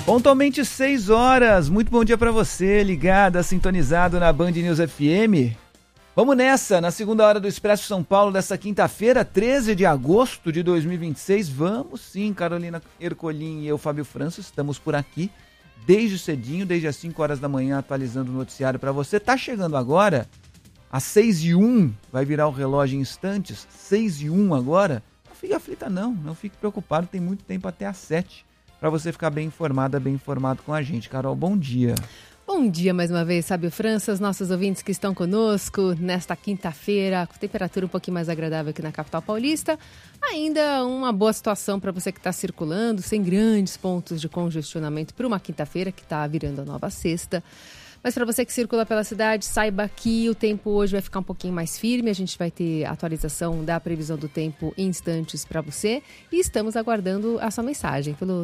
Pontualmente 6 horas, muito bom dia para você, ligada, sintonizado na Band News FM. Vamos nessa, na segunda hora do Expresso São Paulo desta quinta-feira, 13 de agosto de 2026. Vamos sim, Carolina Ercolim e eu, Fábio França, estamos por aqui desde cedinho, desde as 5 horas da manhã, atualizando o noticiário para você. Tá chegando agora, às 6h01, vai virar o relógio em instantes, 6h01 agora. Não fique aflita não fique preocupado, tem muito tempo até às 7 para você ficar bem informada, bem informado com a gente. Carol, bom dia. Bom dia mais uma vez, Fábio França, os nossos ouvintes que estão conosco nesta quinta-feira, com temperatura um pouquinho mais agradável aqui na capital paulista. Ainda uma boa situação para você que está circulando, sem grandes pontos de congestionamento para uma quinta-feira que está virando a nova sexta. Mas para você que circula pela cidade, saiba que o tempo hoje vai ficar um pouquinho mais firme. A gente vai ter atualização da previsão do tempo em instantes para você. E estamos aguardando a sua mensagem pelo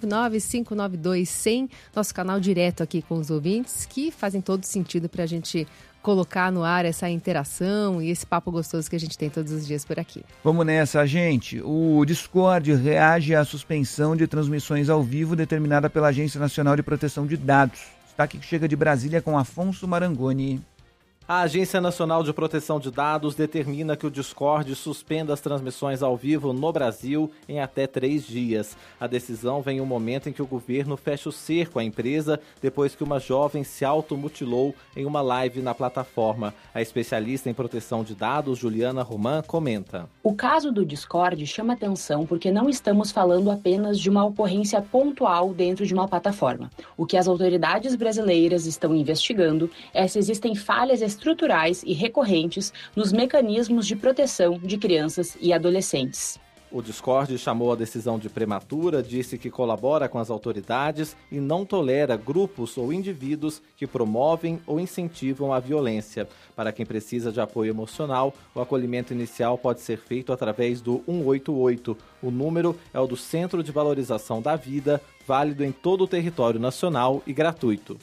999-592-100, nosso canal direto aqui com os ouvintes, que fazem todo sentido para a gente colocar no ar essa interação e esse papo gostoso que a gente tem todos os dias por aqui. Vamos nessa, gente. O Discord reage à suspensão de transmissões ao vivo determinada pela Agência Nacional de Proteção de Dados. Destaque que chega de Brasília com Afonso Marangoni. A Agência Nacional de Proteção de Dados determina que o Discord suspenda as transmissões ao vivo no Brasil em até 3 dias. A decisão vem em um momento em que o governo fecha o cerco à empresa depois que uma jovem se automutilou em uma live na plataforma. A especialista em proteção de dados, Juliana Roman, comenta. O caso do Discord chama atenção porque não estamos falando apenas de uma ocorrência pontual dentro de uma plataforma. O que as autoridades brasileiras estão investigando é se existem falhas estruturais e recorrentes nos mecanismos de proteção de crianças e adolescentes. O Discord chamou a decisão de prematura, disse que colabora com as autoridades e não tolera grupos ou indivíduos que promovem ou incentivam a violência. Para quem precisa de apoio emocional, o acolhimento inicial pode ser feito através do 188. O número é o do Centro de Valorização da Vida, válido em todo o território nacional e gratuito.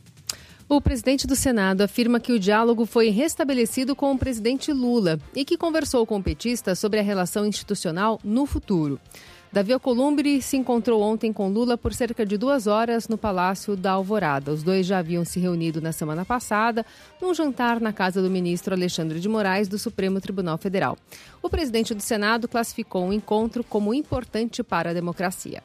O presidente do Senado afirma que o diálogo foi restabelecido com o presidente Lula e que conversou com o petista sobre a relação institucional no futuro. Davi Alcolumbre se encontrou ontem com Lula por cerca de 2 horas no Palácio da Alvorada. Os dois já haviam se reunido na semana passada num jantar na casa do ministro Alexandre de Moraes do Supremo Tribunal Federal. O presidente do Senado classificou o encontro como importante para a democracia.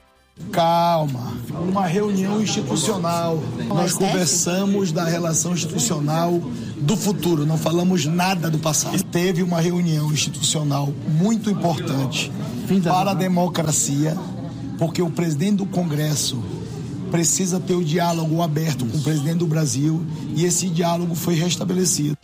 Calma, uma reunião institucional. Nós conversamos da relação institucional do futuro, não falamos nada do passado. Teve uma reunião institucional muito importante para a democracia, porque o presidente do Congresso precisa ter o diálogo aberto com o presidente do Brasil e esse diálogo foi restabelecido.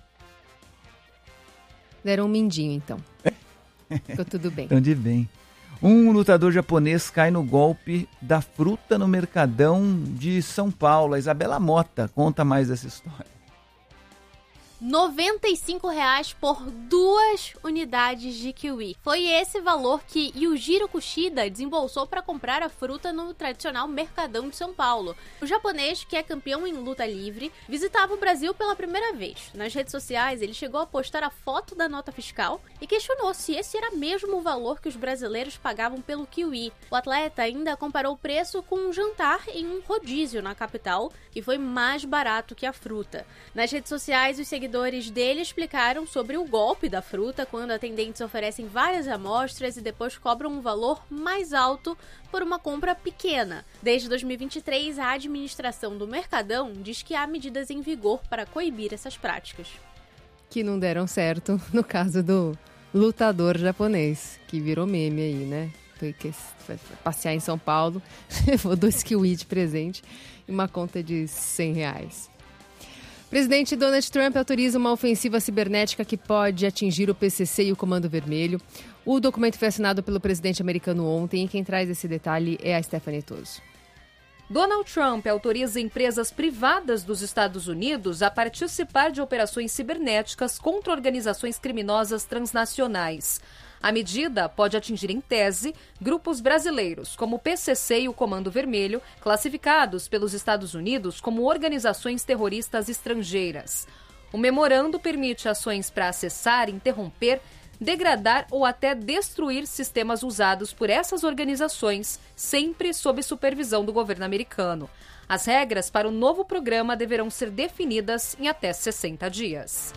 Deram um mindinho, então. Ficou tudo bem. Então, de bem. Um lutador japonês cai no golpe da fruta no Mercadão de São Paulo. A Isabela Mota conta mais dessa história. R$ 95 por 2 unidades de kiwi. Foi esse valor que Yujiro Kushida desembolsou para comprar a fruta no tradicional Mercadão de São Paulo. O japonês, que é campeão em luta livre, visitava o Brasil pela primeira vez. Nas redes sociais, ele chegou a postar a foto da nota fiscal e questionou se esse era mesmo o valor que os brasileiros pagavam pelo kiwi. O atleta ainda comparou o preço com um jantar em um rodízio na capital, que foi mais barato que a fruta. Nas redes sociais, os seguidores dele explicaram sobre o golpe da fruta, quando atendentes oferecem várias amostras e depois cobram um valor mais alto por uma compra pequena. Desde 2023, a administração do Mercadão diz que há medidas em vigor para coibir essas práticas. Que não deram certo no caso do lutador japonês, que virou meme aí, né? Foi passear em São Paulo, levou 2 kiwi de presente e uma conta de R$100. Presidente Donald Trump autoriza uma ofensiva cibernética que pode atingir o PCC e o Comando Vermelho. O documento foi assinado pelo presidente americano ontem e quem traz esse detalhe é a Stephanie Toso. Donald Trump autoriza empresas privadas dos Estados Unidos a participar de operações cibernéticas contra organizações criminosas transnacionais. A medida pode atingir, em tese, grupos brasileiros, como o PCC e o Comando Vermelho, classificados pelos Estados Unidos como organizações terroristas estrangeiras. O memorando permite ações para acessar, interromper, degradar ou até destruir sistemas usados por essas organizações, sempre sob supervisão do governo americano. As regras para o novo programa deverão ser definidas em até 60 dias.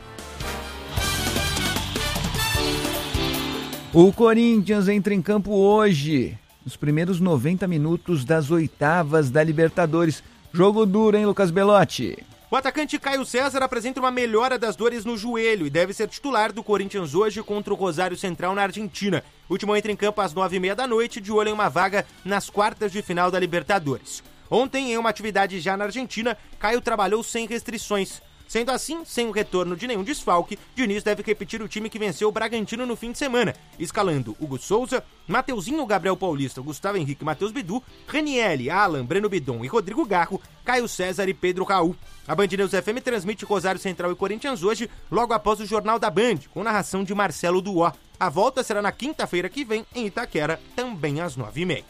O Corinthians entra em campo hoje, nos primeiros 90 minutos das oitavas da Libertadores. Jogo duro, hein, Lucas Belotti? O atacante Caio César apresenta uma melhora das dores no joelho e deve ser titular do Corinthians hoje contra o Rosário Central na Argentina. O Timão entra em campo às 9h30 da noite, de olho em uma vaga nas quartas de final da Libertadores. Ontem, em uma atividade já na Argentina, Caio trabalhou sem restrições. Sendo assim, sem o retorno de nenhum desfalque, Diniz deve repetir o time que venceu o Bragantino no fim de semana, escalando Hugo Souza, Mateuzinho, Gabriel Paulista, Gustavo Henrique, Matheus Bidu, Ranieri, Alan, Breno Bidon e Rodrigo Garro, Caio César e Pedro Raul. A Band News FM transmite Rosário Central e Corinthians hoje, logo após o Jornal da Band, com narração de Marcelo Duó. A volta será na quinta-feira que vem, em Itaquera, também às 9h30.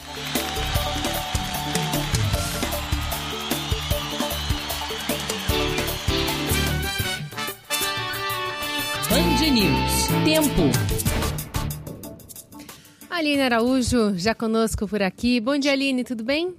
Band News. Tempo. Aline Araújo, já conosco por aqui. Bom dia, Aline, tudo bem?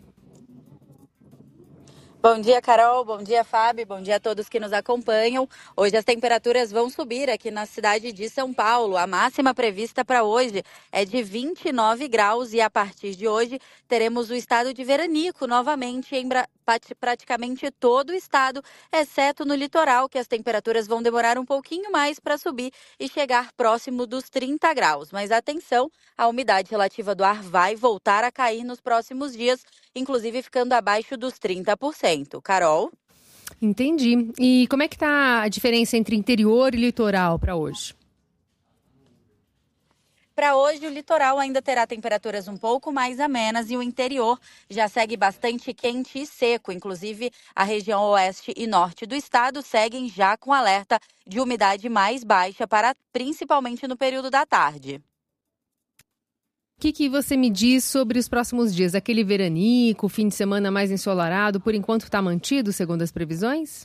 Bom dia, Carol. Bom dia, Fábio. Bom dia a todos que nos acompanham. Hoje as temperaturas vão subir aqui na cidade de São Paulo. A máxima prevista para hoje é de 29 graus e a partir de hoje teremos o estado de veranico novamente em praticamente todo o estado, exceto no litoral, que as temperaturas vão demorar um pouquinho mais para subir e chegar próximo dos 30 graus. Mas atenção, a umidade relativa do ar vai voltar a cair nos próximos dias, inclusive ficando abaixo dos 30%. Carol? Entendi. E como é que está a diferença entre interior e litoral para hoje? Para hoje, o litoral ainda terá temperaturas um pouco mais amenas e o interior já segue bastante quente e seco. Inclusive, a região oeste e norte do estado seguem já com alerta de umidade mais baixa, principalmente no período da tarde. O que você me diz sobre os próximos dias? Aquele veranico, fim de semana mais ensolarado, por enquanto está mantido, segundo as previsões?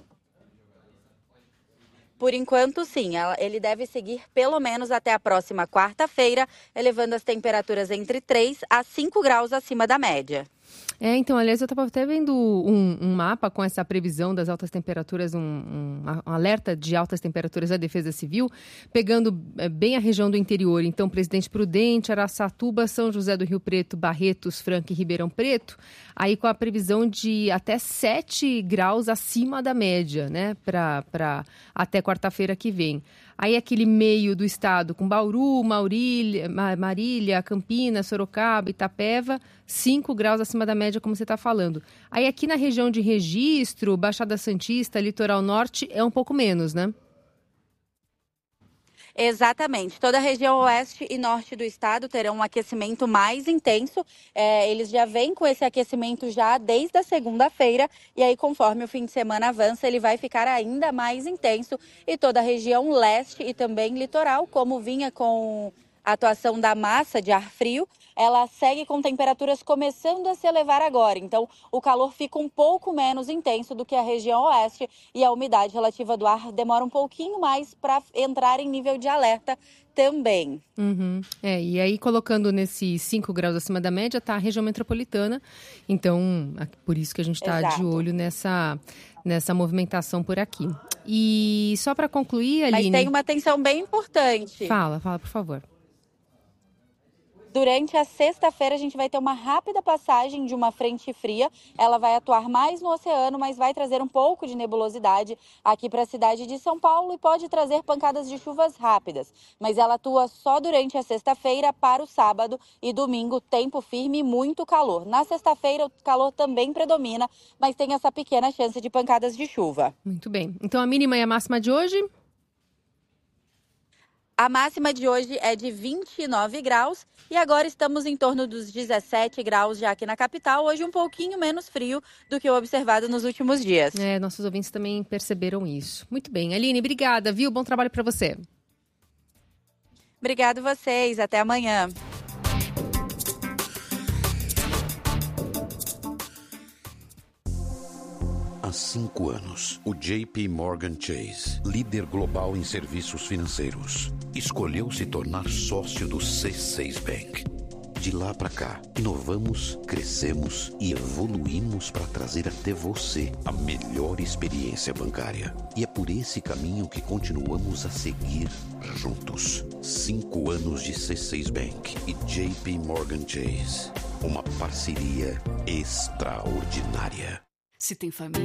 Por enquanto, sim. Ele deve seguir pelo menos até a próxima quarta-feira, elevando as temperaturas entre 3 a 5 graus acima da média. Então, aliás, eu estava até vendo um mapa com essa previsão das altas temperaturas, um alerta de altas temperaturas da Defesa Civil, pegando bem a região do interior. Então, Presidente Prudente, Araçatuba, São José do Rio Preto, Barretos, Franca e Ribeirão Preto, aí com a previsão de até 7 graus acima da média, né, para até quarta-feira que vem. Aí aquele meio do estado com Bauru, Marília, Campinas, Sorocaba, Itapeva, 5 graus acima da média, como você está falando. Aí aqui na região de Registro, Baixada Santista, Litoral Norte, é um pouco menos, né? Exatamente. Toda a região oeste e norte do estado terão um aquecimento mais intenso. Eles já vêm com esse aquecimento já desde a segunda-feira. E aí, conforme o fim de semana avança, ele vai ficar ainda mais intenso. E toda a região leste e também litoral, como vinha com a atuação da massa de ar frio, ela segue com temperaturas começando a se elevar agora. Então, o calor fica um pouco menos intenso do que a região oeste e a umidade relativa do ar demora um pouquinho mais para entrar em nível de alerta também. Uhum. E aí, colocando nesses 5 graus acima da média, está a região metropolitana. Então, por isso que a gente está de olho nessa movimentação por aqui. E só para concluir, Aline... Mas tem uma atenção bem importante. Fala, por favor. Durante a sexta-feira, a gente vai ter uma rápida passagem de uma frente fria. Ela vai atuar mais no oceano, mas vai trazer um pouco de nebulosidade aqui para a cidade de São Paulo e pode trazer pancadas de chuvas rápidas. Mas ela atua só durante a sexta-feira para o sábado e domingo, tempo firme e muito calor. Na sexta-feira, o calor também predomina, mas tem essa pequena chance de pancadas de chuva. Muito bem. Então, a mínima e a máxima de hoje? A máxima de hoje é de 29 graus e agora estamos em torno dos 17 graus já aqui na capital. Hoje um pouquinho menos frio do que o observado nos últimos dias. Nossos ouvintes também perceberam isso. Muito bem. Aline, obrigada, viu? Bom trabalho para você. Obrigado vocês. Até amanhã. Há 5 anos, o JP Morgan Chase, líder global em serviços financeiros, escolheu se tornar sócio do C6 Bank. De lá para cá, inovamos, crescemos e evoluímos para trazer até você a melhor experiência bancária. E é por esse caminho que continuamos a seguir juntos. 5 anos de C6 Bank e JP Morgan Chase. Uma parceria extraordinária. Se tem família...